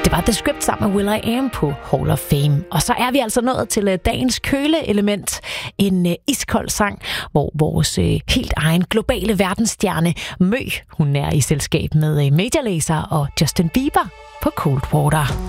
Det var The Script sammen med will.i.am på Hall of Fame. Og så er vi altså nået til dagens køleelement. En iskold sang, hvor vores helt egen globale verdensstjerne Mø, hun er i selskab med Major Lazer og Justin Bieber på Cold Water.